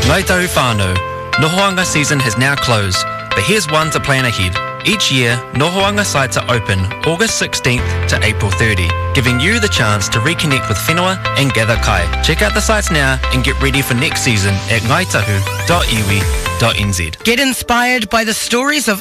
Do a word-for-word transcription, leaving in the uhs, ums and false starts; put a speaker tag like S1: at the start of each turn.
S1: Ngāi tahu whānau, Nohoanga season has now closed, but here's one to plan ahead. Each year, Nohoanga sites are open August sixteenth to April thirtieth, giving you the chance to reconnect with whenua and gather kai. Check out the sites now and get ready for next season at ngaitahu dot iwi dot n z.
S2: Get inspired by the stories of